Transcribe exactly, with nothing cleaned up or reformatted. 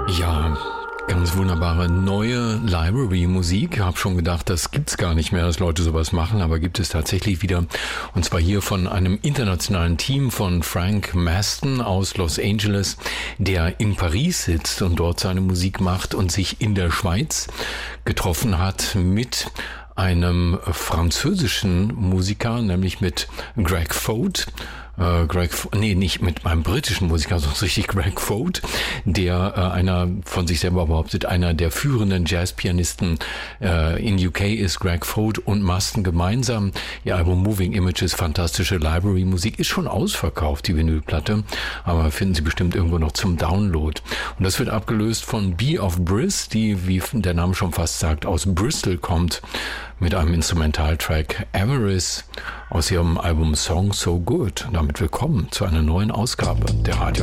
Ja, ganz wunderbare neue Library-Musik. Ich habe schon gedacht, das gibt's gar nicht mehr, dass Leute sowas machen, aber gibt es tatsächlich wieder. Und zwar hier von einem internationalen Team von Frank Maston aus Los Angeles, der in Paris sitzt und dort seine Musik macht und sich in der Schweiz getroffen hat mit einem französischen Musiker, nämlich mit Greg Foat. Äh, Greg, nee, nicht mit meinem britischen Musiker, sondern richtig Greg Foat, der äh, einer von sich selber behauptet, einer der führenden Jazzpianisten äh, in U K ist. Greg Foat und Maston gemeinsam. Ihr Album Moving Images, fantastische Library-Musik, ist schon ausverkauft, die Vinylplatte, aber finden Sie bestimmt irgendwo noch zum Download. Und das wird abgelöst von Bee of Briss, die, wie der Name schon fast sagt, aus Bristol kommt, mit einem Instrumentaltrack Avarice aus ihrem Album Song So Good. Damit willkommen zu einer neuen Ausgabe der Radio